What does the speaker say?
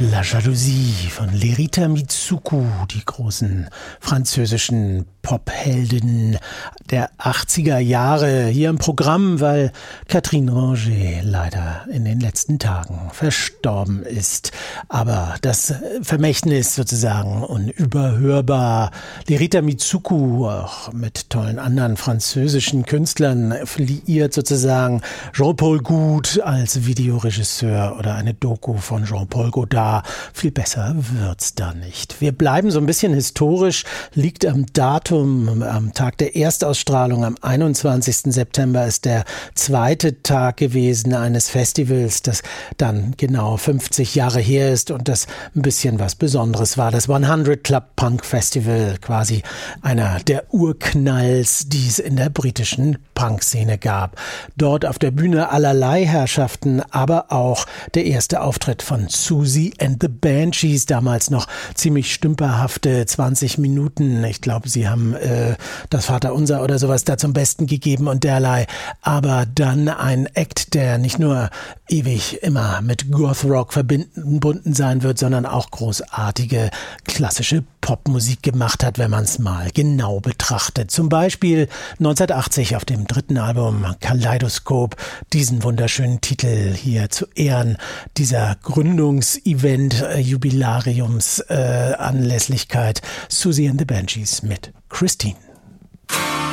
La Jalousie von Lerita Mitsuko, die großen französischen Popheldinnen der 80er Jahre hier im Programm, weil Catherine Ranger leider in den letzten Tagen verstorben ist. Aber das Vermächtnis sozusagen unüberhörbar. Lerita Mitsuko, auch mit tollen anderen französischen Künstlern, liiert sozusagen Jean-Paul Goude als Videoregisseur oder eine Doku von Jean-Paul Godard. Viel besser wird's da nicht. Wir bleiben so ein bisschen historisch, liegt am Datum, am Tag der Erstausstrahlung, am 21. September ist der zweite Tag gewesen eines Festivals, das dann genau 50 Jahre her ist und das ein bisschen was Besonderes war. Das 100 Club Punk Festival, quasi einer der Urknalls, die es in der britischen Punkszene gab. Dort auf der Bühne allerlei Herrschaften, aber auch der erste Auftritt von Siouxsie and the Banshees, damals noch ziemlich stümperhafte 20 Minuten. Ich glaube, sie haben das Vaterunser oder sowas da zum Besten gegeben und derlei. Aber dann ein Act, der nicht nur ewig immer mit Goth-Rock verbunden sein wird, sondern auch großartige klassische Popmusik gemacht hat, wenn man es mal genau betrachtet. Zum Beispiel 1980 auf dem dritten Album Kaleidoskop, diesen wunderschönen Titel hier zu Ehren dieser Gründungsevent, Jubilariums Anlässlichkeit, Siouxsie and the Banshees mit Christine.